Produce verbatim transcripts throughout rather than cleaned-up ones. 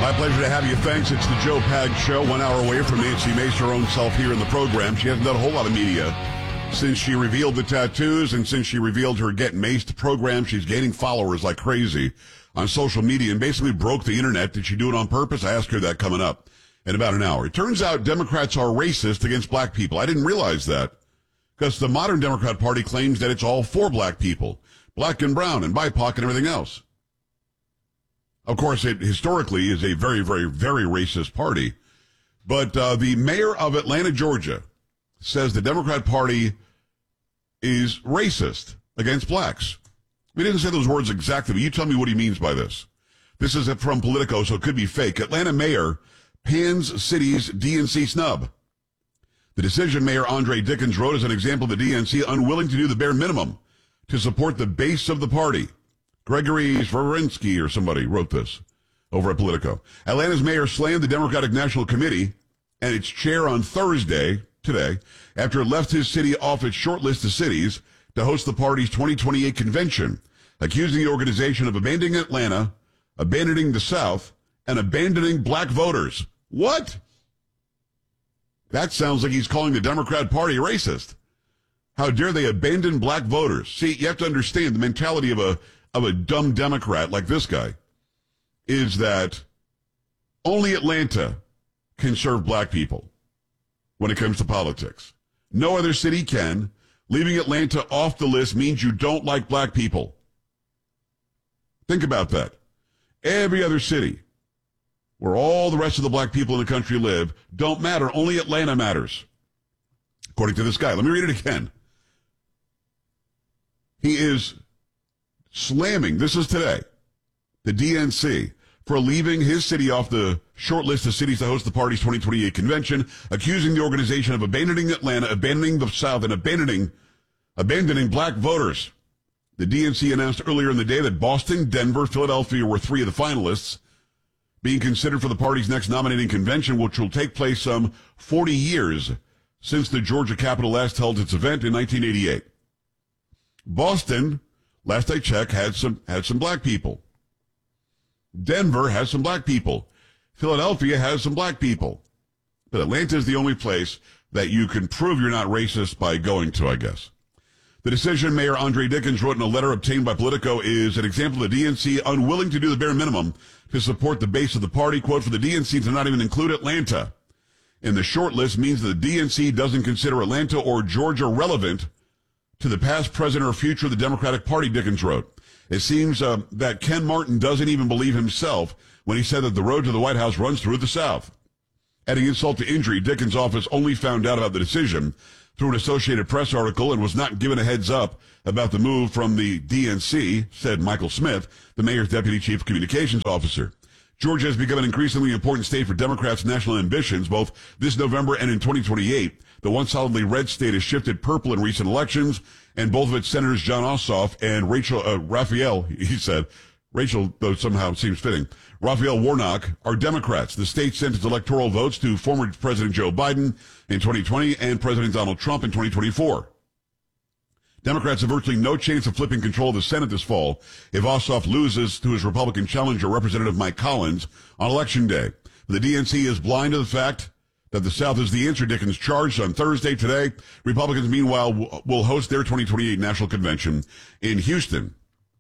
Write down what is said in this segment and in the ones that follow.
My pleasure to have you. Thanks. It's the Joe Pag Show, one hour away from Nancy Mace, her own self here in the program. She hasn't done a whole lot of media since she revealed the tattoos, and since she revealed her Get Maced program. She's gaining followers like crazy on social media and basically broke the internet. Did she do it on purpose? I asked her that coming up in about an hour. It turns out Democrats are racist against black people. I didn't realize that because the modern Democrat Party claims that it's all for black people, black and brown and B I P O C and everything else. Of course, it historically is a very, very, very racist party. But uh, the mayor of Atlanta, Georgia, says the Democrat Party is racist against blacks. We didn't say those words exactly, but you tell me what he means by this. This is from Politico, so it could be fake. Atlanta mayor pans city's D N C snub. The decision Mayor Andre Dickens wrote is an example of the D N C unwilling to do the bare minimum to support the base of the party. Gregory Sverinsky or somebody wrote this over at Politico. Atlanta's mayor slammed the Democratic National Committee and its chair on Thursday, today, after it left his city off its short list of cities to host the party's twenty twenty-eight convention, accusing the organization of abandoning Atlanta, abandoning the South, and abandoning black voters. What? That sounds like he's calling the Democrat Party racist. How dare they abandon black voters? See, you have to understand the mentality of a of a dumb Democrat like this guy is that only Atlanta can serve black people when it comes to politics. No other city can. Leaving Atlanta off the list means you don't like black people. Think about that. Every other city where all the rest of the black people in the country live don't matter. Only Atlanta matters, according to this guy. Let me read it again. He is slamming, this is today, the D N C for leaving his city off the short list of cities to host the party's twenty twenty-eight convention, accusing the organization of abandoning Atlanta, abandoning the South, and abandoning abandoning black voters. The D N C announced earlier in the day that Boston, Denver, Philadelphia were three of the finalists being considered for the party's next nominating convention, which will take place some forty years since the Georgia Capitol last held its event in nineteen eighty-eight. Boston, last I checked, had some had some black people. Denver has some black people. Philadelphia has some black people. But Atlanta is the only place that you can prove you're not racist by going to, I guess. The decision Mayor Andre Dickens wrote in a letter obtained by Politico is an example of the D N C unwilling to do the bare minimum to support the base of the party. Quote, for the D N C to not even include Atlanta in the short list means that the D N C doesn't consider Atlanta or Georgia relevant to the past, present, or future of the Democratic Party, Dickens wrote. It seems uh, that Ken Martin doesn't even believe himself when he said that the road to the White House runs through the South. Adding insult to injury, Dickens' office only found out about the decision through an Associated Press article and was not given a heads up about the move from the D N C, said Michael Smith, the mayor's deputy chief communications officer. Georgia has become an increasingly important state for Democrats' national ambitions, both this November and in twenty twenty-eight. The once solidly red state has shifted purple in recent elections, and both of its senators, John Ossoff and Rachel, uh, Raphael, he said, Rachel, though somehow seems fitting, Raphael Warnock, are Democrats. The state sent its electoral votes to former President Joe Biden in twenty twenty and President Donald Trump in twenty twenty-four. Democrats have virtually no chance of flipping control of the Senate this fall if Ossoff loses to his Republican challenger, Representative Mike Collins, on Election Day. The D N C is blind to the fact that the South is the answer, Dickens charged on Thursday. Today, Republicans, meanwhile, will host their twenty twenty-eight national convention in Houston.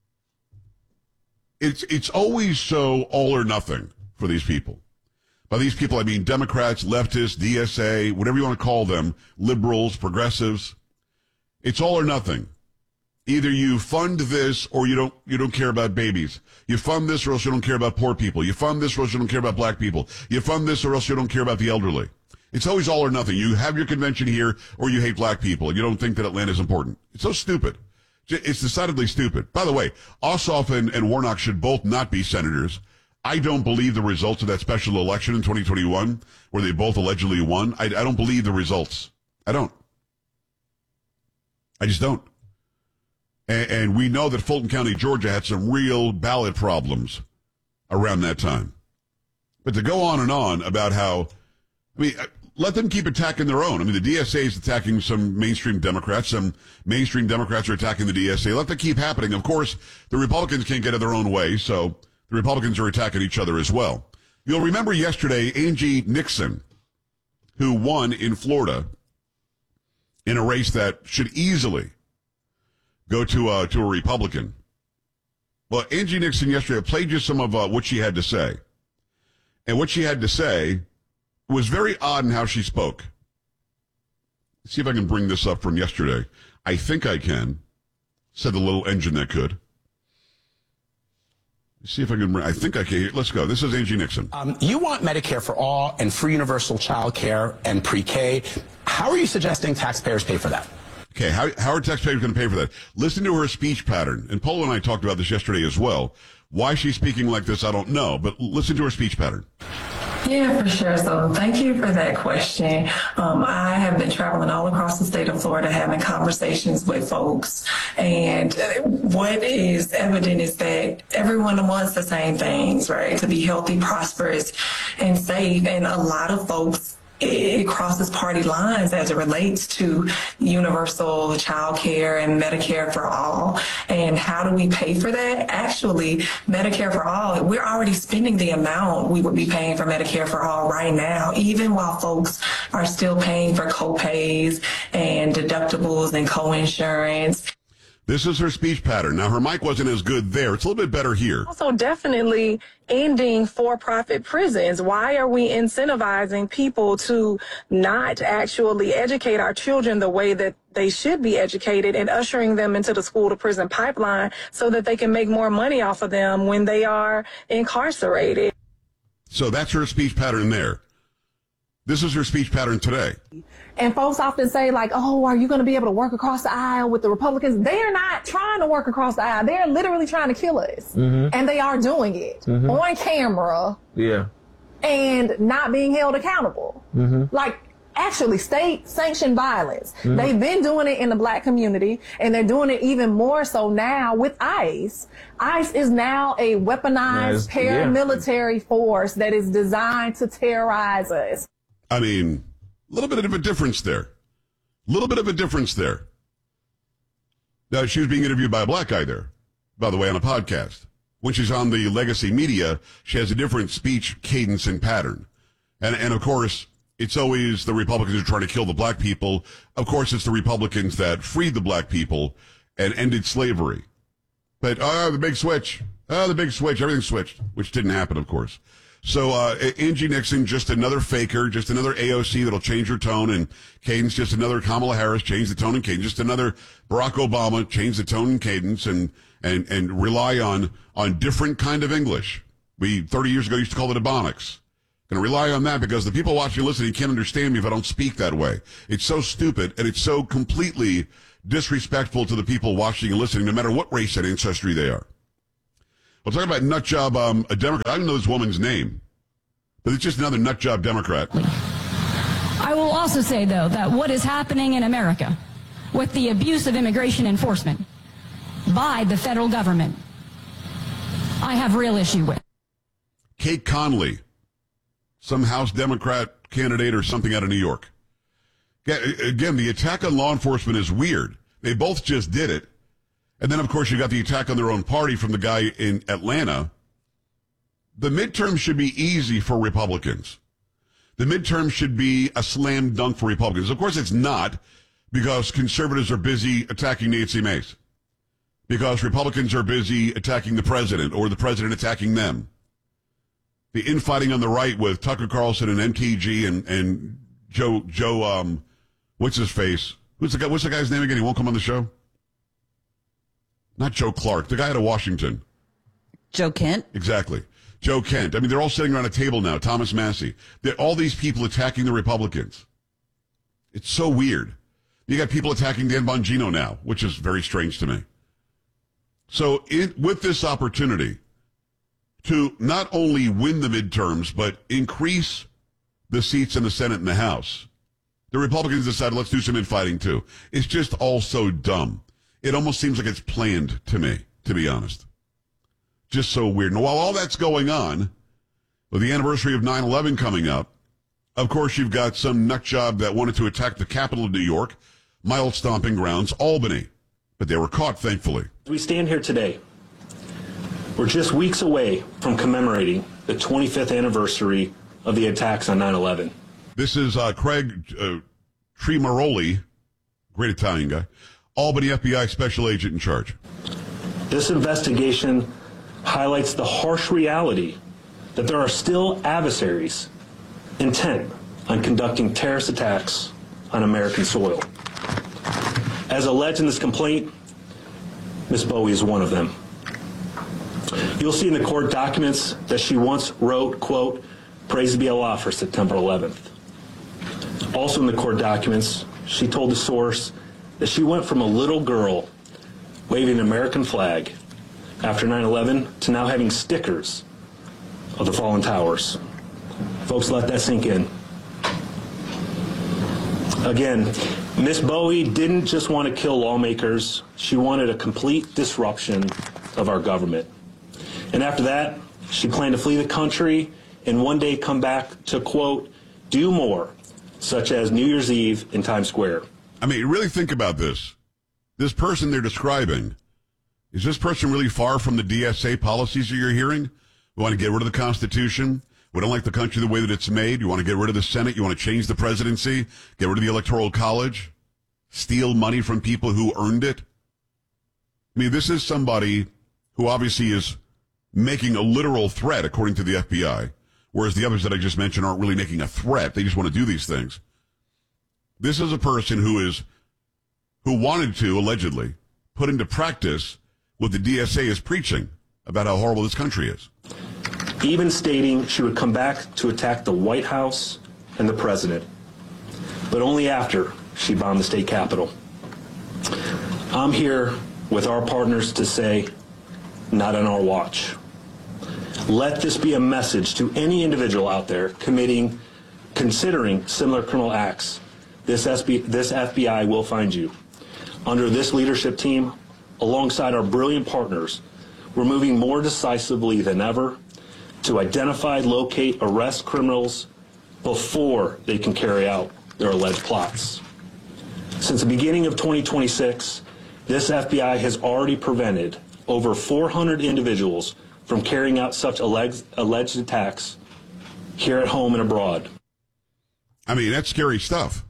It's, it's always so all or nothing for these people. By these people, I mean Democrats, leftists, D S A, whatever you want to call them, liberals, progressives. It's all or nothing. Either you fund this or you don't you don't care about babies. You fund this or else you don't care about poor people. You fund this or else you don't care about black people. You fund this or else you don't care about the elderly. It's always all or nothing. You have your convention here or you hate black people and you don't think that Atlanta is important. It's so stupid. It's decidedly stupid. By the way, Ossoff and, and Warnock should both not be senators. I don't believe the results of that special election in twenty twenty-one where they both allegedly won. I, I don't believe the results. I don't. I just don't. And, and we know that Fulton County, Georgia had some real ballot problems around that time. But to go on and on about how, I mean, let them keep attacking their own. I mean, the D S A is attacking some mainstream Democrats. Some mainstream Democrats are attacking the D S A. Let that keep happening. Of course, the Republicans can't get in their own way, so the Republicans are attacking each other as well. You'll remember yesterday, Angie Nixon, who won in Florida in a race that should easily go to, uh, to a Republican. Well, Angie Nixon yesterday, I played you some of uh, what she had to say. And what she had to say was very odd in how she spoke. Let's see if I can bring this up from yesterday. I think I can, said the little engine that could. See if I can. I think I can. Let's go. This is Angie Nixon. Um, you want Medicare for all and free universal child care and pre-K. How are you suggesting taxpayers pay for that? Okay, how, how are taxpayers going to pay for that? Listen to her speech pattern. And Paula and I talked about this yesterday as well. Why she's speaking like this, I don't know. But listen to her speech pattern. Yeah, for sure. So thank you for that question. Um, I have been traveling all across the state of Florida having conversations with folks. And what is evident is that everyone wants the same things, right? To be healthy, prosperous, and safe. And a lot of folks, it crosses party lines as it relates to universal child care and Medicare for all. And how do we pay for that? Actually, Medicare for all, we're already spending the amount we would be paying for Medicare for all right now, even while folks are still paying for co-pays and deductibles and co-insurance. This is her speech pattern. Now, her mic wasn't as good there. It's a little bit better here. Also, definitely ending for-profit prisons. Why are we incentivizing people to not actually educate our children the way that they should be educated and ushering them into the school-to-prison pipeline so that they can make more money off of them when they are incarcerated? So that's her speech pattern there. This is her speech pattern today. And folks often say, like, oh, are you going to be able to work across the aisle with the Republicans? They're not trying to work across the aisle. They're literally trying to kill us. Mm-hmm. And they are doing it mm-hmm. on camera. Yeah. And not being held accountable. Mm-hmm. Like, actually, state-sanctioned violence. Mm-hmm. They've been doing it in the black community, and they're doing it even more so now with ICE. ICE is now a weaponized paramilitary yeah. force that is designed to terrorize us. I mean, a little bit of a difference there. A little bit of a difference there. Now, she was being interviewed by a black guy there, by the way, on a podcast. When she's on the legacy media, she has a different speech cadence and pattern. And, and of course, it's always the Republicans who are trying to kill the black people. Of course, it's the Republicans that freed the black people and ended slavery. But, oh, the big switch. Oh, the big switch. Everything switched, which didn't happen, of course. So, uh, Angie Nixon, just another faker, just another A O C that'll change her tone, and cadence, just another Kamala Harris, change the tone and cadence, just another Barack Obama, change the tone and cadence, and, and, and rely on, on different kind of English. We, thirty years ago, used to call it Ebonics. Going to rely on that because the people watching and listening can't understand me if I don't speak that way. It's so stupid, and it's so completely disrespectful to the people watching and listening, no matter what race and ancestry they are. We'll talk about nutjob, um, a Democrat. I don't know this woman's name, but it's just another nutjob Democrat. I will also say, though, that what is happening in America with the abuse of immigration enforcement by the federal government, I have real issue with. Kate Conley, some House Democrat candidate or something out of New York. Again, the attack on law enforcement is weird. They both just did it. And then, of course, you got the attack on their own party from the guy in Atlanta. The midterms should be easy for Republicans. The midterms should be a slam dunk for Republicans. Of course, it's not, because conservatives are busy attacking Nancy Mace. Because Republicans are busy attacking the president or the president attacking them. The infighting on the right with Tucker Carlson and M T G and, and Joe, Joe, um, what's his face? Who's the guy? What's the guy's name again? He won't come on the show? Not Joe Clark, the guy out of Washington. Joe Kent? Exactly. Joe Kent. I mean, they're all sitting around a table now. Thomas Massey. They're, all these people attacking the Republicans. It's so weird. You got people attacking Dan Bongino now, which is very strange to me. So it, with this opportunity to not only win the midterms, but increase the seats in the Senate and the House, the Republicans decided, let's do some infighting too. It's just all so dumb. It almost seems like it's planned to me, to be honest. Just so weird. And while all that's going on, with the anniversary of nine eleven coming up, of course you've got some nutjob that wanted to attack the capital of New York, my old stomping grounds, Albany. But they were caught, thankfully. We stand here today We're just weeks away from commemorating the twenty-fifth anniversary of the attacks on nine eleven. This is uh, Craig uh, Tremaroli, great Italian guy, Albany F B I special agent in charge. This investigation highlights the harsh reality that there are still adversaries intent on conducting terrorist attacks on American soil. As alleged in this complaint, Miz Bowie is one of them. You'll see in the court documents that she once wrote, quote, "Praise be Allah" for September eleventh. Also in the court documents, she told the source that she went from a little girl waving an American flag after nine eleven to now having stickers of the fallen towers. Folks, let that sink in. Again, Miss Bowie didn't just want to kill lawmakers. She wanted a complete disruption of our government. And after that, she planned to flee the country and one day come back to, quote, do more, such as New Year's Eve in Times Square. I mean, really think about this. This person they're describing, is this person really far from the D S A policies that you're hearing? We want to get rid of the Constitution. We don't like the country the way that it's made. You want to get rid of the Senate. You want to change the presidency, get rid of the Electoral College, steal money from people who earned it. I mean, this is somebody who obviously is making a literal threat, according to the F B I, whereas the others that I just mentioned aren't really making a threat. They just want to do these things. This is a person who is, who wanted to, allegedly, put into practice what the D S A is preaching about how horrible this country is. Even stating she would come back to attack the White House and the president, but only after she bombed the state capitol. I'm here with our partners to say, not on our watch. Let this be a message to any individual out there committing, considering similar criminal acts. This, S B, this F B I will find you. Under this leadership team, alongside our brilliant partners, we're moving more decisively than ever to identify, locate, arrest criminals before they can carry out their alleged plots. Since the beginning of twenty twenty-six, this F B I has already prevented over four hundred individuals from carrying out such alleged, alleged attacks here at home and abroad. I mean, that's scary stuff.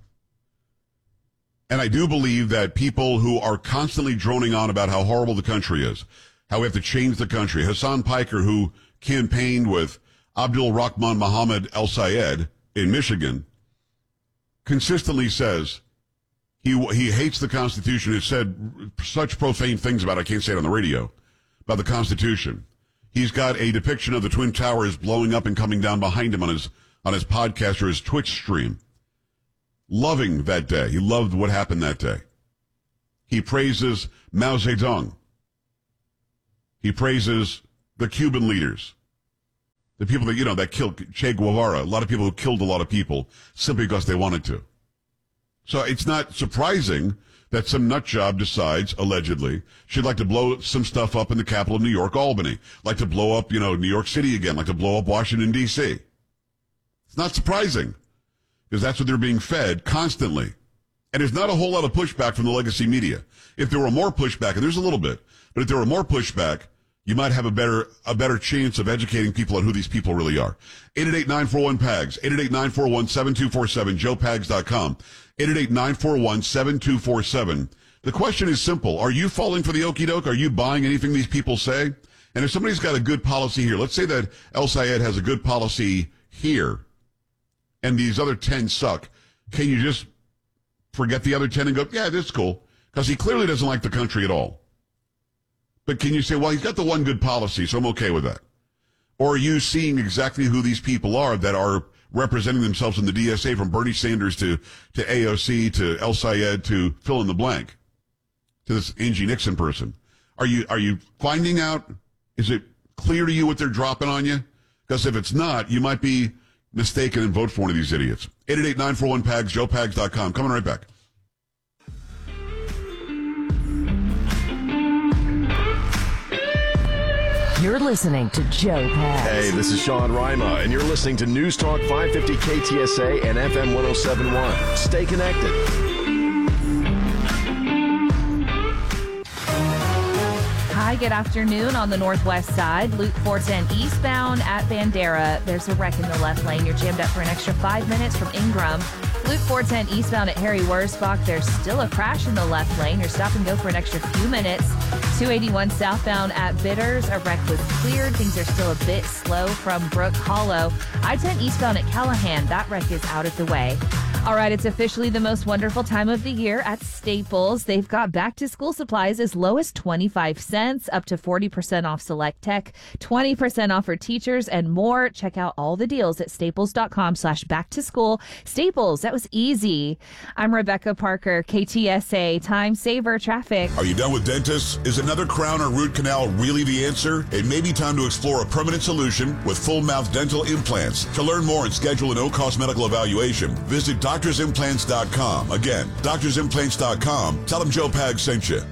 And I do believe that people who are constantly droning on about how horrible the country is, how we have to change the country. Hassan Piker, who campaigned with Abdul Rahman Mohammed El Sayed in Michigan, consistently says he he hates the Constitution. Has said such profane things about it, I can't say it on the radio, about the Constitution. He's got a depiction of the Twin Towers blowing up and coming down behind him on his on his podcast or his Twitch stream. Loving that day. He loved what happened that day. He praises Mao Zedong. He praises the Cuban leaders, the people that, you know, that killed Che Guevara, a lot of people who killed a lot of people simply because they wanted to. So it's not surprising that some nutjob decides, allegedly, she'd like to blow some stuff up in the capital of New York, Albany, like to blow up, you know, New York City again, like to blow up Washington, D C. It's not surprising, because that's what they're being fed constantly. And there's not a whole lot of pushback from the legacy media. If there were more pushback, and there's a little bit, but if there were more pushback, you might have a better a better chance of educating people on who these people really are. eight eight eight, nine four one, P A G S, eight eight eight, nine four one, seven two four seven, joe pags dot com, eight eight eight, nine four one, seven two four seven. The question is simple. Are you falling for the okie doke? Are you buying anything these people say? And if somebody's got a good policy here, let's say that El Sayed has a good policy here, and these other ten suck, can you just forget the other ten and go, yeah, this is cool? Because he clearly doesn't like the country at all. But can you say, well, he's got the one good policy, so I'm okay with that? Or are you seeing exactly who these people are that are representing themselves in the D S A, from Bernie Sanders to, to A O C to El Sayed to fill in the blank, to this Angie Nixon person? Are you, are you finding out? Is it clear to you what they're dropping on you? Because if it's not, you might be mistaken and vote for one of these idiots. eight eight eight, nine four one, P A G S, joe pags dot com. Coming right back. You're listening to Joe Pags. Hey, this is Sean Rima, and you're listening to News Talk five fifty K T S A and F M one oh seven point one. Stay connected. Hi, traffic at afternoon on the northwest side. Loop four ten eastbound at Bandera. There's a wreck in the left lane. You're jammed up for an extra five minutes from Ingram. Loop four ten eastbound at Harry Wurzbach. There's still a crash in the left lane. You're stop and go for an extra few minutes. two eighty-one southbound at Bitters. A wreck was cleared. Things are still a bit slow from Brook Hollow. I ten eastbound at Callahan. That wreck is out of the way. All right, it's officially the most wonderful time of the year at Staples. They've got back-to-school supplies as low as twenty-five cents, up to forty percent off select tech, twenty percent off for teachers, and more. Check out all the deals at staples.com slash back-to-school. Staples, that was easy. I'm Rebecca Parker, K T S A, Time Saver Traffic. Are you done with dentists? Is another crown or root canal really the answer? It may be time to explore a permanent solution with full-mouth dental implants. To learn more and schedule a no-cost medical evaluation, visit doctors implants dot com. Again, doctors implants dot com. Tell them Joe Pag sent you.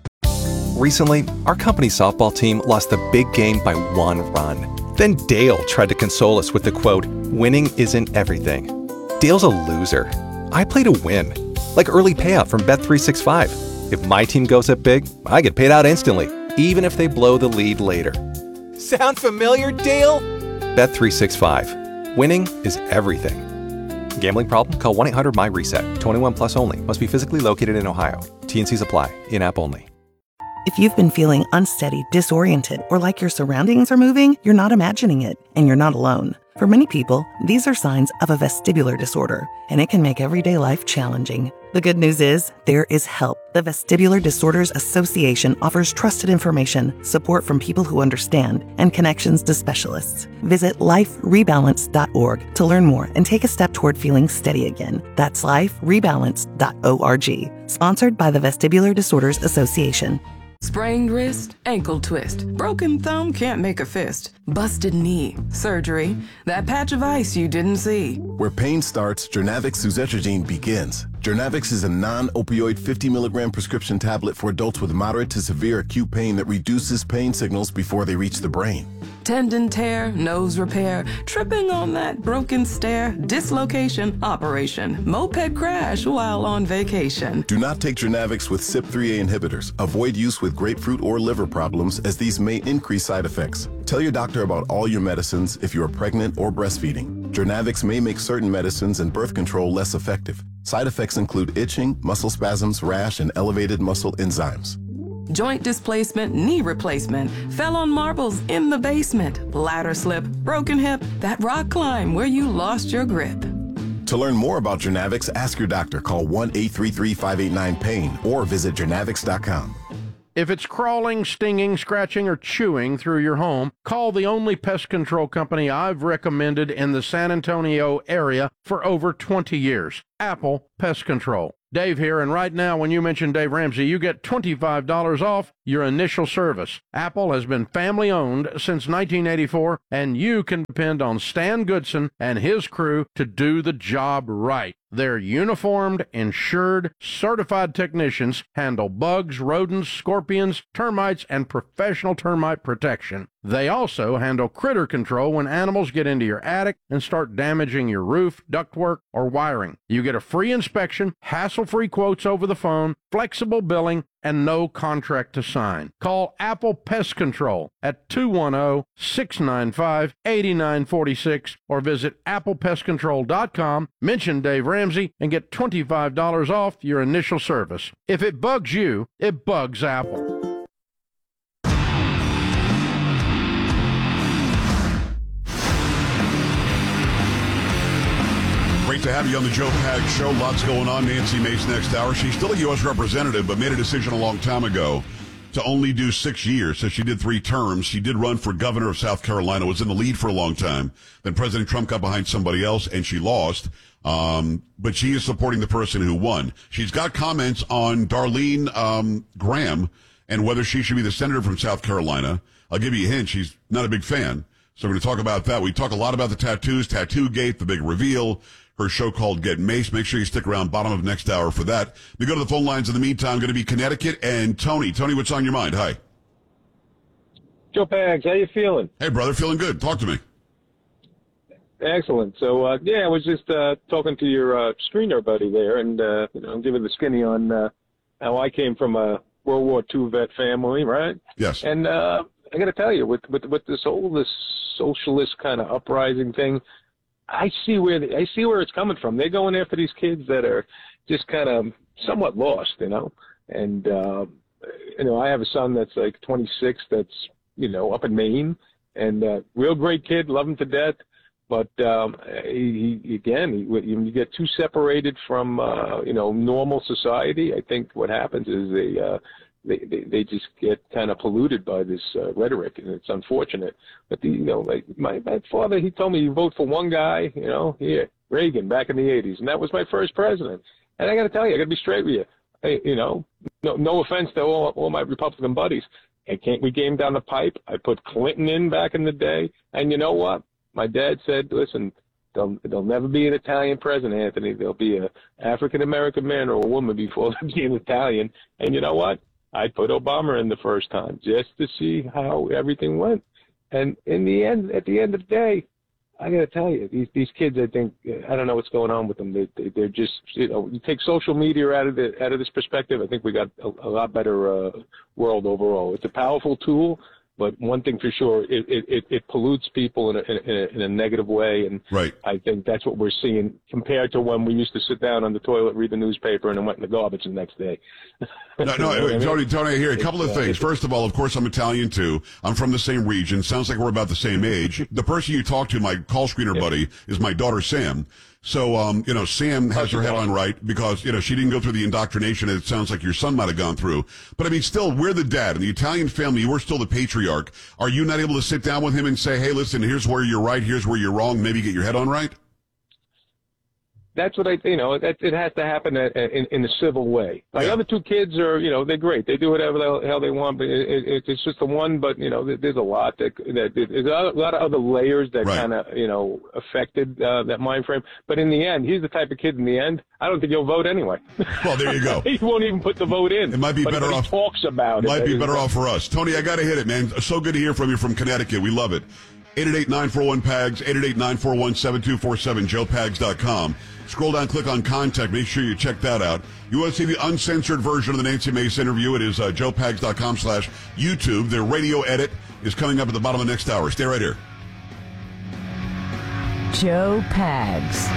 Recently, our company softball team lost the big game by one run. Then Dale tried to console us with the quote, "Winning isn't everything." Dale's a loser. I play to win. Like early payout from Bet three sixty-five. If my team goes up big, I get paid out instantly, even if they blow the lead later. Sound familiar, Dale? Bet three sixty-five. Winning is everything. Gambling problem? Call one eight hundred M Y reset. twenty-one plus only. Must be physically located in Ohio. T N Cs apply. In-app only. If you've been feeling unsteady, disoriented, or like your surroundings are moving, you're not imagining it, and you're not alone. For many people, these are signs of a vestibular disorder, and it can make everyday life challenging. The good news is, there is help. The Vestibular Disorders Association offers trusted information, support from people who understand, and connections to specialists. Visit life rebalance dot org to learn more and take a step toward feeling steady again. That's life rebalance dot org. Sponsored by the Vestibular Disorders Association. Sprained wrist, ankle twist, broken thumb can't make a fist, busted knee, surgery, that patch of ice you didn't see. Where pain starts, Jernavix suzetrigine begins. Jernavix is a non-opioid fifty milligram prescription tablet for adults with moderate to severe acute pain that reduces pain signals before they reach the brain. Tendon tear, nose repair, tripping on that broken stair, dislocation, operation, moped crash while on vacation. Do not take Jernavix with C Y P three A inhibitors. Avoid use with grapefruit or liver problems, as these may increase side effects. Tell your doctor about all your medicines if you are pregnant or breastfeeding. Jernavix may make certain medicines and birth control less effective. Side effects include itching, muscle spasms, rash, and elevated muscle enzymes. Joint displacement, knee replacement, fell on marbles in the basement, ladder slip, broken hip, that rock climb where you lost your grip. To learn more about Jernavix, ask your doctor. Call one eight three three, five eight nine, pain or visit jernavix dot com. If it's crawling, stinging, scratching, or chewing through your home, call the only pest control company I've recommended in the San Antonio area for over twenty years, Apple Pest Control. Dave here, and right now when you mention Dave Ramsey, you get twenty-five dollars off your initial service. Apple has been family-owned since nineteen eighty-four, and you can depend on Stan Goodson and his crew to do the job right. Their uniformed, insured, certified technicians handle bugs, rodents, scorpions, termites, and professional termite protection. They also handle critter control when animals get into your attic and start damaging your roof, ductwork, or wiring. You get a free inspection, hassle-free quotes over the phone, flexible billing, and no contract to sign. Call Apple Pest Control at two one zero, six nine five, eight nine four six or visit apple pest control dot com, mention Dave Ramsey, and get twenty-five dollars off your initial service. If it bugs you, it bugs Apple. Great to have you on the Joe Pag Show. Lots going on. Nancy Mace next hour. She's still a U S representative, but made a decision a long time ago to only do six years. So she did three terms. She did run for governor of South Carolina, was in the lead for a long time. Then President Trump got behind somebody else, and she lost. Um, but she is supporting the person who won. She's got comments on Darlene um, Graham and whether she should be the senator from South Carolina. I'll give you a hint. She's not a big fan. So we're going to talk about that. We talk a lot about the tattoos, Tattoo Gate, the big reveal, her show called Get Maced. Make sure you stick around bottom of next hour for that. We go to the phone lines in the meantime. Going to be Connecticut and Tony. Tony, what's on your mind? Hi. Joe Pags, how you feeling? Hey, brother, feeling good. Talk to me. Excellent. So, uh, yeah, I was just uh, talking to your uh, screener buddy there, and uh, you know, I'm giving the skinny on uh, how I came from a World War Two vet family, right? Yes. And uh, I got to tell you, with, with with this whole this socialist kind of uprising thing, I see where the, I see where it's coming from. They're going after these kids that are just kind of somewhat lost, you know. And uh, you know, I have a son that's like twenty-six, that's you know up in Maine, and uh, real great kid, love him to death. But um, he, he, again, he, you get too separated from uh, you know normal society. I think what happens is they uh, they, they they just get kind of polluted by this uh, rhetoric, and it's unfortunate. But the, you know, like my, my father, he told me you vote for one guy, you know, here Reagan back in the eighties, and that was my first president. And I got to tell you, I got to be straight with you. Hey, you know, no, no offense to all, all my Republican buddies. I can't, we came down the pipe. I put Clinton in back in the day, and you know what? My dad said, listen, there'll, there'll never be an Italian president, Anthony. There'll be an African-American man or a woman before there'll be an Italian. And you know what? I put Obama in the first time just to see how everything went. And in the end, at the end of the day, I got to tell you, these these kids, I think, I don't know what's going on with them. They, they, they're just, you know, you take social media out of the out of this perspective, I think we got a, a lot better uh, world overall. It's a powerful tool. But one thing for sure, it it, it pollutes people in a, in, a, in a negative way, and right. I think that's what we're seeing compared to when we used to sit down on the toilet, read the newspaper, and then went in the garbage the next day. No, no, wait, Tony, Tony, I hear a couple of things. First of all, of course, I'm Italian too. I'm from the same region. Sounds like we're about the same age. The person you talk to, my call screener buddy, is my daughter Sam. So, um, you know, Sam has her head on right because, you know, she didn't go through the indoctrination it sounds like your son might have gone through. But I mean, still, we're the dad. In the Italian family, you were still the patriarch. Are you not able to sit down with him and say, hey, listen, here's where you're right, here's where you're wrong, maybe get your head on right? That's what I, you know, that it has to happen in, in a civil way. Like, yeah. Other two kids are, you know, they're great. They do whatever the hell they want, but it, it, it's just the one. But you know, there's a lot that, that there's a lot of other layers that right. kind of, you know, affected uh, that mind frame. But in the end, he's the type of kid. In the end, I don't think he'll vote anyway. Well, there you go. He won't even put the vote in. It might be but, better but off. He talks about it. It Might be better off for us. Tony, I got to hit it, man. So good to hear from you from Connecticut. We love it. eight eight eight, nine four one, P A G S, eight eight eight, nine four one, seven two four seven, joe pags dot com. Scroll down, click on contact. Make sure you check that out. You want to see the uncensored version of the Nancy Mace interview? It is uh, joe pags dot com slash YouTube. Their radio edit is coming up at the bottom of the next hour. Stay right here. Joe Pags.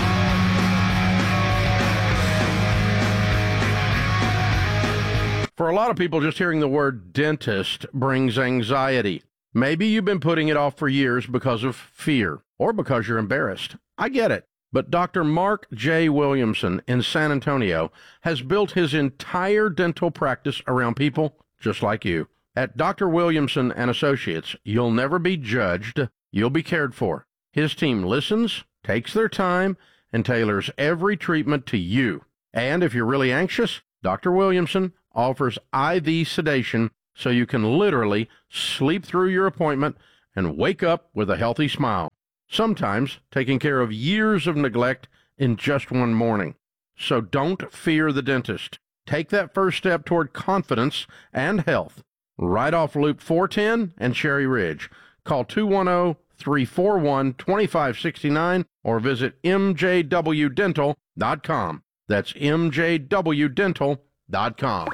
For a lot of people, just hearing the word dentist brings anxiety. Maybe you've been putting it off for years because of fear or because you're embarrassed. I get it. But Doctor Mark J. Williamson in San Antonio has built his entire dental practice around people just like you. At Doctor Williamson and Associates, you'll never be judged. You'll be cared for. His team listens, takes their time, and tailors every treatment to you. And if you're really anxious, Doctor Williamson offers I V sedation so you can literally sleep through your appointment and wake up with a healthy smile. Sometimes taking care of years of neglect in just one morning. So don't fear the dentist. Take that first step toward confidence and health. Right off Loop four ten and Cherry Ridge. Call two one zero, three four one, two five six nine or visit m j w dental dot com. That's m j w dental dot com.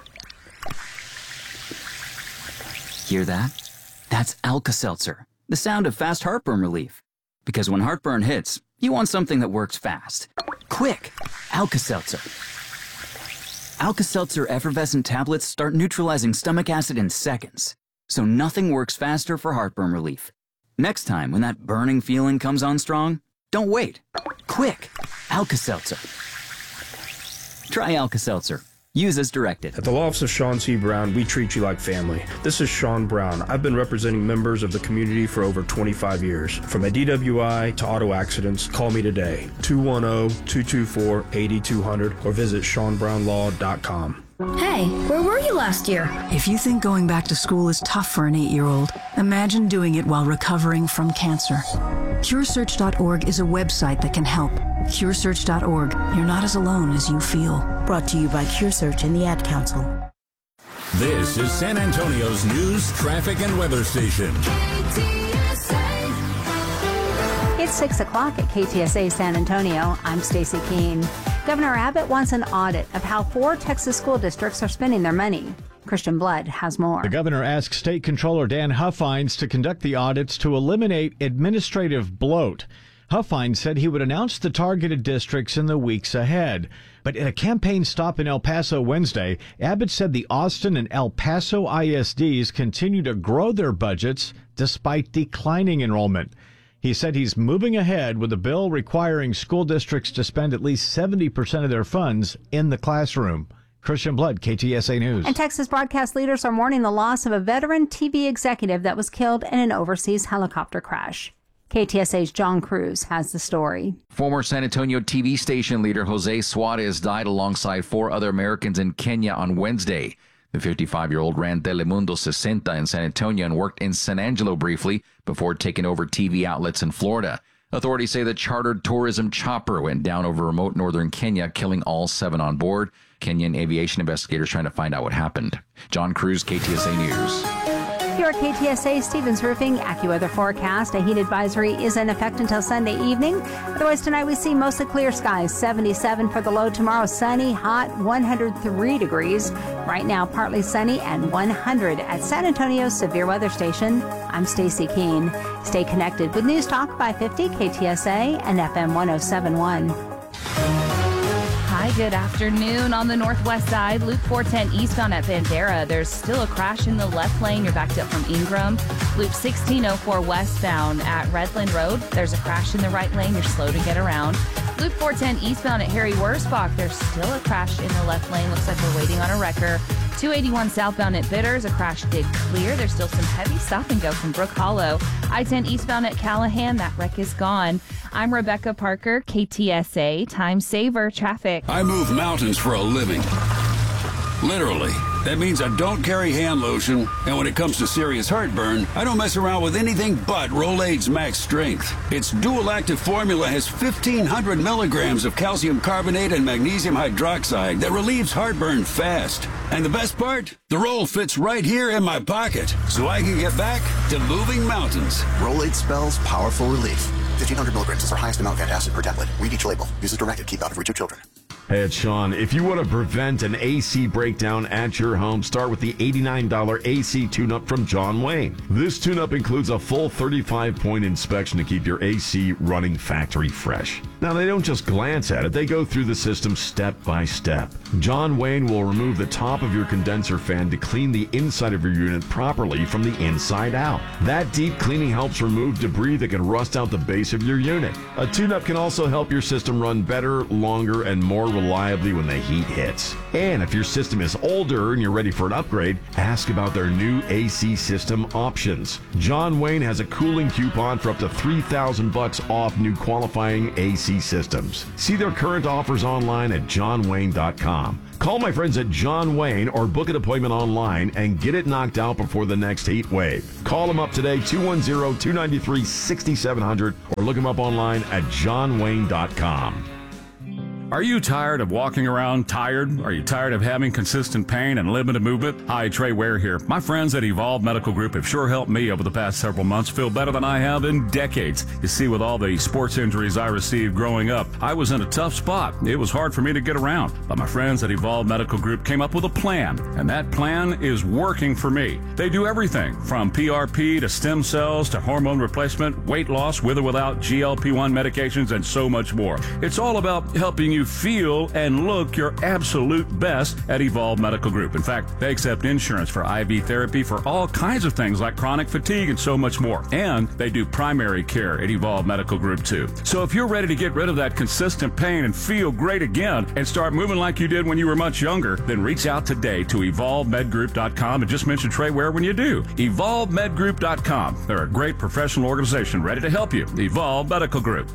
Hear that? That's Alka-Seltzer, the sound of fast heartburn relief. Because when heartburn hits, you want something that works fast. Quick! Alka-Seltzer. Alka-Seltzer effervescent tablets start neutralizing stomach acid in seconds. So nothing works faster for heartburn relief. Next time, when that burning feeling comes on strong, don't wait. Quick! Alka-Seltzer. Try Alka-Seltzer. Use as directed. At the Law Office of Sean C. Brown, we treat you like family. This is Sean Brown. I've been representing members of the community for over twenty-five years. From a D W I to auto accidents, call me today, two one zero, two two four, eight two zero zero, or visit sean brown law dot com. Hey, where were you last year? If you think going back to school is tough for an eight-year-old, imagine doing it while recovering from cancer. Cure Search dot org is a website that can help. Cure Search dot org. You're not as alone as you feel. Brought to you by CureSearch and the Ad Council. This is San Antonio's news, traffic, and weather station. It's six o'clock at K T S A San Antonio. I'm Stacey Keene. Governor Abbott wants an audit of how four Texas school districts are spending their money. Christian Blood has more. The governor asked State Controller Dan Huffines to conduct the audits to eliminate administrative bloat. Huffines said he would announce the targeted districts in the weeks ahead. But at a campaign stop in El Paso Wednesday, Abbott said the Austin and El Paso I S Ds continue to grow their budgets despite declining enrollment. He said he's moving ahead with a bill requiring school districts to spend at least seventy percent of their funds in the classroom. Christian Blood, K T S A News. And Texas broadcast leaders are mourning the loss of a veteran T V executive that was killed in an overseas helicopter crash. K T S A's John Cruz has the story. Former San Antonio T V station leader Jose Suarez died alongside four other Americans in Kenya on Wednesday. The fifty-five-year-old ran Telemundo sixty in San Antonio and worked in San Angelo briefly before taking over T V outlets in Florida. Authorities say the chartered tourism chopper went down over remote northern Kenya, killing all seven on board. Kenyan aviation investigators trying to find out what happened. John Cruz, K T S A News. Here at K T S A Stevens Roofing AccuWeather forecast, a heat advisory is in effect until Sunday evening. Otherwise, tonight we see mostly clear skies. seventy-seven for the low. Tomorrow, sunny, hot, one hundred three degrees. Right now, partly sunny and one hundred at San Antonio's Severe Weather Station. I'm Stacy Keene. Stay connected with News Talk five fifty K T S A and F M one oh seven point one. Hi, good afternoon. On the northwest side, Loop four ten eastbound at Bandera, there's still a crash in the left lane. You're backed up from Ingram. Loop sixteen oh four westbound at Redland Road, there's a crash in the right lane. You're slow to get around. Loop four ten eastbound at Harry Wurzbach, there's still a crash in the left lane. Looks like we're waiting on a wrecker. two eighty-one southbound at Bitters, a crash did clear. There's still some heavy stop and go from Brook Hollow. I ten eastbound at Callahan, that wreck is gone. I'm Rebecca Parker, K T S A Time Saver Traffic. I move mountains for a living. Literally. That means I don't carry hand lotion, and when it comes to serious heartburn, I don't mess around with anything but Rolaids Max Strength. Its dual-active formula has fifteen hundred milligrams of calcium carbonate and magnesium hydroxide that relieves heartburn fast. And the best part? The roll fits right here in my pocket, so I can get back to moving mountains. Rolaids spells powerful relief. fifteen hundred milligrams is our highest amount of antacid per tablet. Read each label. Use as directed. Keep out of reach of children. Hey, it's Sean. If you want to prevent an A C breakdown at your home, start with the eighty-nine dollars A C tune-up from John Wayne. This tune-up includes a full thirty-five point inspection to keep your A C running factory fresh. Now, they don't just glance at it, they go through the system step by step. John Wayne will remove the top of your condenser fan to clean the inside of your unit properly from the inside out. That deep cleaning helps remove debris that can rust out the base of your unit. A tune-up can also help your system run better, longer, and more reliably when the heat hits. And if your system is older and you're ready for an upgrade, ask about their new A C system options. John Wayne has a cooling coupon for up to three thousand bucks off new qualifying A C systems. See their current offers online at john wayne dot com. Call my friends at John Wayne or book an appointment online and get it knocked out before the next heat wave. Call them up today, two one zero, two nine three, six seven zero zero, or look them up online at john wayne dot com. Are you tired of walking around tired? Are you tired of having consistent pain and limited movement? Hi, Trey Ware here. My friends at Evolve Medical Group have sure helped me over the past several months feel better than I have in decades. You see, with all the sports injuries I received growing up, I was in a tough spot. It was hard for me to get around. But my friends at Evolve Medical Group came up with a plan, and that plan is working for me. They do everything from P R P to stem cells to hormone replacement, weight loss with or without G L P one medications, and so much more. It's all about helping you feel and look your absolute best at Evolve Medical Group. In fact, they accept insurance for I V therapy for all kinds of things like chronic fatigue and so much more. And they do primary care at Evolve Medical Group too. So if you're ready to get rid of that consistent pain and feel great again and start moving like you did when you were much younger, then reach out today to evolve med group dot com and just mention Trey Ware when you do. evolve med group dot com. They're a great professional organization ready to help you. Evolve Medical Group.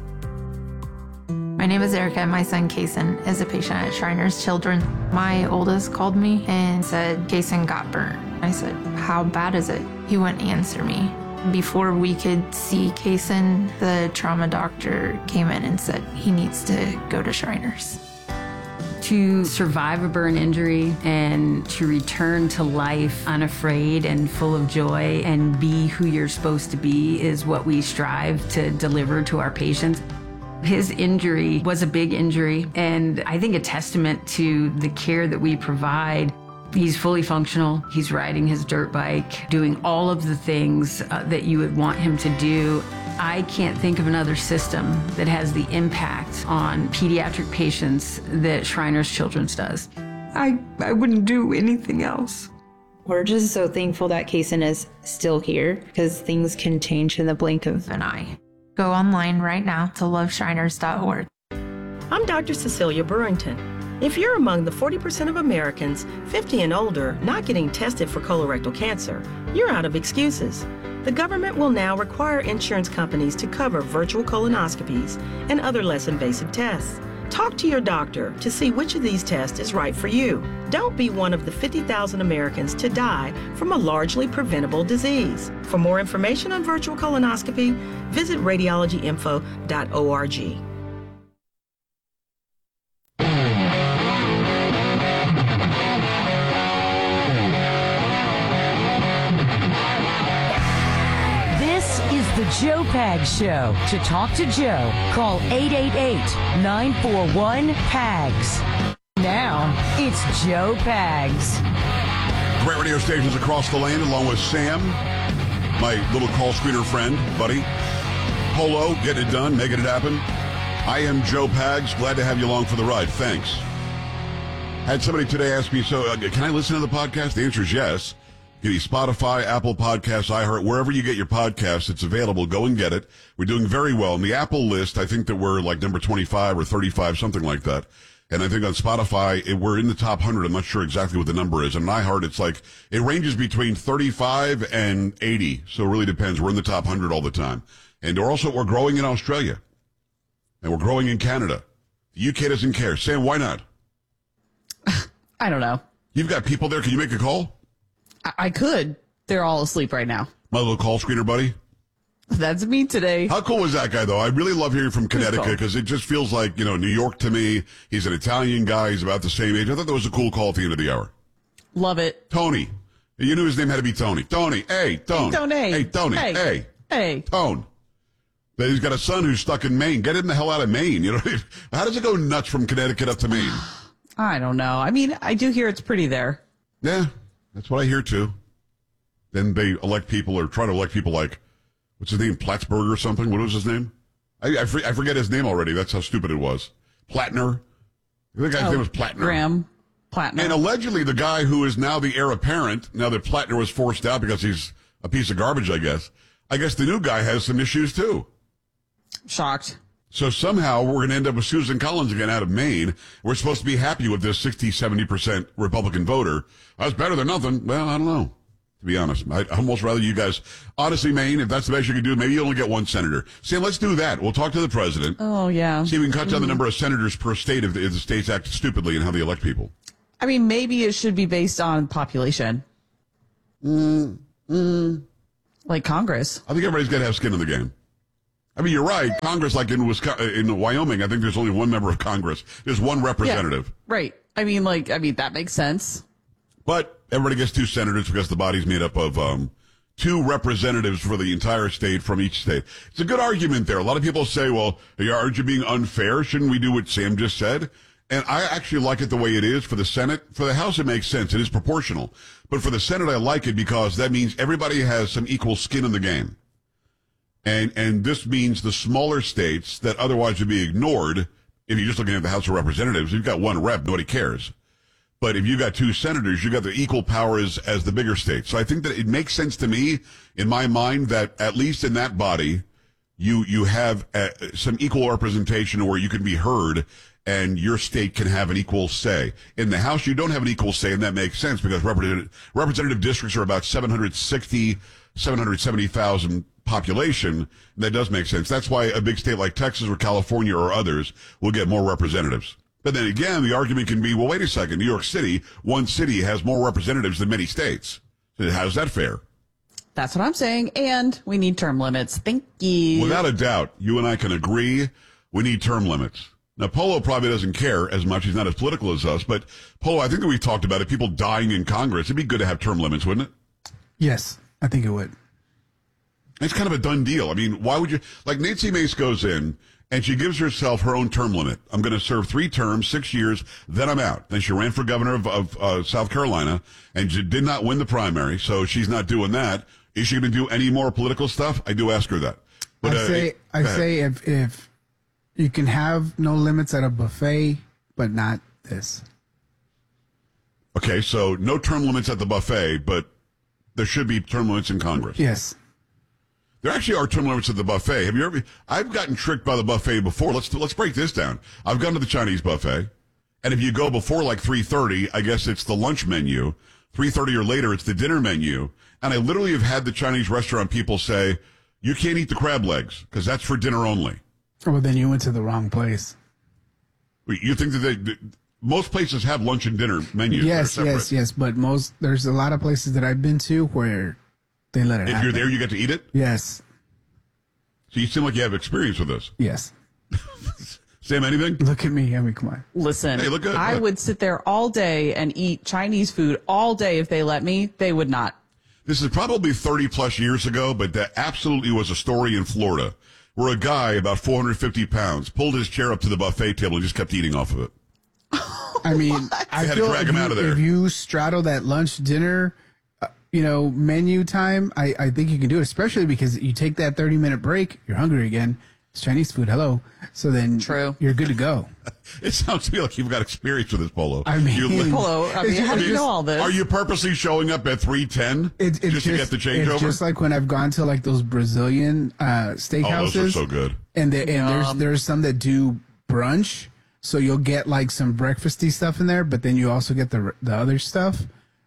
My name is Erica, and my son Kason is a patient at Shriners Children. My oldest called me and said Kason got burnt. I said, how bad is it? He wouldn't answer me. Before we could see Kason, the trauma doctor came in and said he needs to go to Shriners. To survive a burn injury and to return to life unafraid and full of joy and be who you're supposed to be is what we strive to deliver to our patients. His injury was a big injury, and I think a testament to the care that we provide. He's fully functional. He's riding his dirt bike, doing all of the things uh, that you would want him to do. I can't think of another system that has the impact on pediatric patients that Shriners Children's does. I, I wouldn't do anything else. We're just so thankful that Kaysen is still here because things can change in the blink of an eye. Go online right now to love shriners dot org. I'm Doctor Cecilia Burrington. If you're among the forty percent of Americans fifty and older not getting tested for colorectal cancer, you're out of excuses. The government will now require insurance companies to cover virtual colonoscopies and other less invasive tests. Talk to your doctor to see which of these tests is right for you. Don't be one of the fifty thousand Americans to die from a largely preventable disease. For more information on virtual colonoscopy, visit radiology info dot org. The Joe Pags Show. To talk to Joe, call eight eight eight, nine four one, P A G S. Now, it's Joe Pags. Great radio stations across the land, along with Sam, my little call screener friend, buddy. Polo, getting it done, making it happen. I am Joe Pags. Glad to have you along for the ride. Thanks. Had somebody today ask me, so uh, can I listen to the podcast? The answer is yes. Get Spotify, Apple Podcasts, iHeart, wherever you get your podcasts, it's available. Go and get it. We're doing very well. In the Apple list, I think that we're like number twenty-five or thirty-five, something like that. And I think on Spotify, it, we're in the top one hundred. I'm not sure exactly what the number is. And on iHeart, it's like, it ranges between thirty-five and eighty. So it really depends. We're in the top one hundred all the time. And we're also, we're growing in Australia. And we're growing in Canada. The U K doesn't care. Sam, why not? I don't know. You've got people there. Can you make a call? I could. They're all asleep right now. My little call screener buddy? That's me today. How cool was that guy, though? I really love hearing from Connecticut because it just feels like, you know, New York to me. He's an Italian guy. He's about the same age. I thought that was a cool call at the end of the hour. Love it. Tony. You knew his name had to be Tony. Tony. Hey, Tony. Hey, Tony. Hey, Tony. Hey. Hey. Hey. Tone. But he's got a son who's stuck in Maine. Get him the hell out of Maine. You know, how does it go nuts from Connecticut up to Maine? I don't know. I mean, I do hear it's pretty there. Yeah, that's what I hear, too. Then they elect people or try to elect people like, what's his name, Plattsburgh or something? What was his name? I, I, I forget his name already. That's how stupid it was. Plattner. The guy's oh, name was Plattner. Graham Plattner. And allegedly the guy who is now the heir apparent, now that Plattner was forced out because he's a piece of garbage, I guess. I guess the new guy has some issues too. Shocked. So somehow we're going to end up with Susan Collins again out of Maine. We're supposed to be happy with this sixty, seventy percent Republican voter. That's better than nothing. Well, I don't know. To be honest, I'd almost rather you guys, honestly, Maine, if that's the best you can do, maybe you only get one senator. Sam, let's do that. We'll talk to the president. Oh, yeah. See if we can cut down mm. the number of senators per state if the, if the states act stupidly and how they elect people. I mean, maybe it should be based on population. Mm, mm. Like Congress. I think everybody's got to have skin in the game. I mean, you're right. Congress, like in Wisconsin, in Wyoming, I think there's only one member of Congress. There's one representative. Yeah, right. I mean, like, I mean, that makes sense. But everybody gets two senators because the body's made up of um, two representatives for the entire state from each state. It's a good argument there. A lot of people say, well, aren't you being unfair? Shouldn't we do what Sam just said? And I actually like it the way it is for the Senate. For the House, it makes sense. It is proportional. But for the Senate, I like it because that means everybody has some equal skin in the game. And and this means the smaller states that otherwise would be ignored, if you're just looking at the House of Representatives, you've got one rep, nobody cares. But if you've got two senators, you've got the equal powers as the bigger states. So I think that it makes sense to me, in my mind, that at least in that body, you you have uh, some equal representation where you can be heard and your state can have an equal say. In the House, you don't have an equal say, and that makes sense because representative, representative districts are about seven hundred sixty, seven hundred seventy thousand population. That does make sense. That's why a big state like Texas or California or others will get more representatives. But then again, the argument can be, well, wait a second, New York City, one city has more representatives than many states. How's that fair? That's what I'm saying. And we need term limits. Thank you. Without a doubt, you and I can agree we need term limits. Now, Polo probably doesn't care as much. He's not as political as us. But, Polo, I think that we've talked about it. People dying in Congress. It'd be good to have term limits, wouldn't it? Yes, I think it would. It's kind of a done deal. I mean, why would you... Like, Nancy Mace goes in, And she gives herself her own term limit. I'm going to serve three terms, six years, then I'm out. Then she ran for governor of, of uh, South Carolina, and she did not win the primary, so she's not doing that. Is she going to do any more political stuff? I do ask her that. But, I uh, say, I say if, if you can have no limits at a buffet, but not this. Okay, so no term limits at the buffet, but there should be term limits in Congress. Yes. There actually are term limits at the buffet. Have you ever? I've gotten tricked by the buffet before. Let's let's break this down. I've gone to the Chinese buffet, and if you go before like three thirty, I guess it's the lunch menu. three thirty or later, it's the dinner menu. And I literally have had the Chinese restaurant people say, "You can't eat the crab legs because that's for dinner only." Oh, well, then you went to the wrong place. You think that they? Most places have lunch and dinner menus. Yes, yes, yes. But most there's a lot of places that I've been to where they let it If happen. you're there, you get to eat it? Yes. So you seem like you have experience with this. Yes. Sam, anything? Look at me. I mean, come on. Listen, Hey, look good. I Look. would sit there all day and eat Chinese food all day if they let me. They would not. This is probably thirty plus years ago, but that absolutely was a story in Florida where a guy about four hundred fifty pounds pulled his chair up to the buffet table and just kept eating off of it. I mean, I had to feel drag if him you, out of there. if you straddle that lunch dinner, uh, you know, menu time, I, I think you can do it, especially because you take that thirty minute break, you're hungry again. It's Chinese food. Hello. So then True. You're good to go. It sounds to me like you've got experience with this, Polo. I mean, You- Polo, I mean, how do you know all this? Are you purposely showing up at three ten It, it's just, to get the it's changeover? just like when I've gone to like those Brazilian uh, steakhouses. Oh, those are so good. And, there, and there's Yum. there's some that do brunch, so you'll get like some breakfasty stuff in there, but then you also get the the other stuff.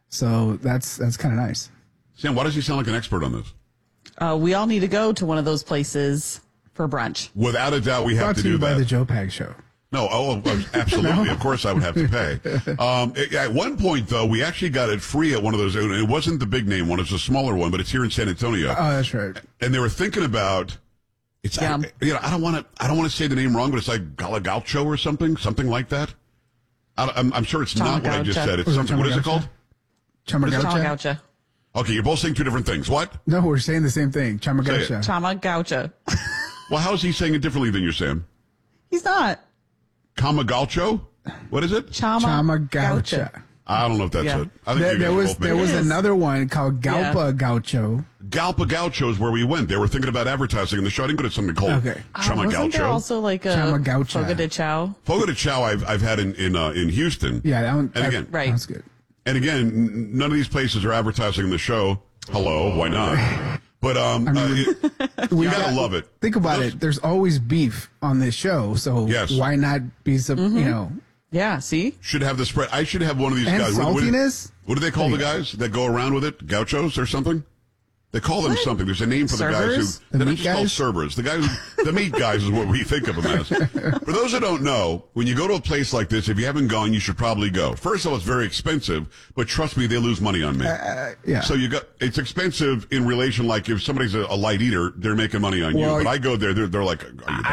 So that's that's kind of nice. Sam, why does he sound like an expert on this? Uh, we all need to go to one of those places for brunch. Without a doubt, we have Brought to to you do by that. the Joe Pag Show. No, oh, oh, absolutely. Of course I would have to pay. Um, at one point, though, we actually got it free at one of those. It wasn't the big name one. It's a smaller one, but it's here in San Antonio. Oh, that's right. And they were thinking about, it's, I, you know, I don't want to, I don't want to say the name wrong, but it's like Galagaucho or something, something like that. I, I'm, I'm sure it's not what I just Chamagaucha. said. It's Was it something, what is it Chamagaucha? called? Chamagaucha? Chamagaucha. Okay, you're both saying two different things. What? No, we're saying the same thing. Chamagaucha. Chamagaucha. Well, how is he saying it differently than you, Sam? He's not. Kamagalcho? What is it? Chamagaucha. I don't know if that's Yeah. it. I think There, you there guys was both made there it. was another one called Yeah. Galpa Gaucho. Galpa Gaucho is where we went. They were thinking about advertising in the show. I didn't go to something called Okay. Uh, wasn't there Chamagaucho. also like a Chamagaucha. Fogo de Chao? Fogo de Chao I've, I've had in, in, uh, in Houston. Yeah, that one. And that- again, Right. That's good. and again, n- none of these places are advertising the show. Hello, why not? But um, uh, it, We you gotta got- love it. Think about it. There's always beef on this show, so Yes. why not be some? You know, Yeah, see? Should have the spread. I should have one of these and guys. What- what- saltiness. What, do they call the guys that go around with it? Gauchos or something? They call them something. There's a name for the guys Servers? who. The They're not meat just called guys? servers. The guys, the meat guys is what we think of them as. For those who don't know, when you go to a place like this, if you haven't gone, you should probably go. First of all, it's very expensive, but trust me, they lose money on me. Uh, yeah. So you got it's expensive in relation. Like if somebody's a, a light eater, they're making money on you. Well, But I go there, they're, they're like, are you